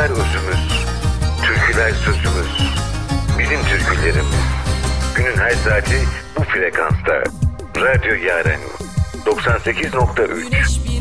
Şarkılar özümüz, türküler sözümüz. Bizim türkülerimiz. Günün her saati bu frekansta. Radyo Yaren 98.3.